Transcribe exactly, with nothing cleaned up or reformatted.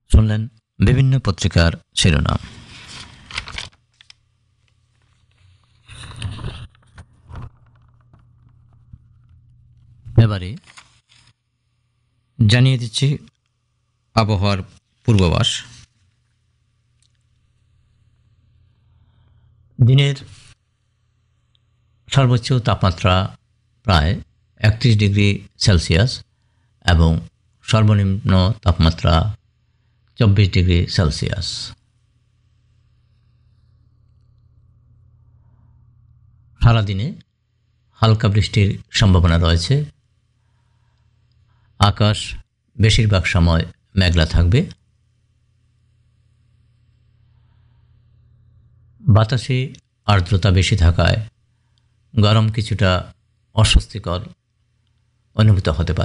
শুনলেন বিভিন্ন পত্রিকার শিরোনাম। এবারে জানিয়ে দিচ্ছি আবহাওয়ার পূর্বাভাস। দিনের সর্বোচ্চ তাপমাত্রা প্রায় একত্রিশ ডিগ্রি সেলসিয়াস এবং সর্বনিম্ন তাপমাত্রা চব্বিশ ডিগ্রি সেলসিয়াস। সারাদিনে হালকা বৃষ্টির সম্ভাবনা রয়েছে। আকাশ বেশিরভাগ সময় মেঘলা থাকবে। বাতাসে আর্দ্রতা বেশি থাকায় গরম কিছুটা অস্বস্তিকর অনুভূত হতে পারে।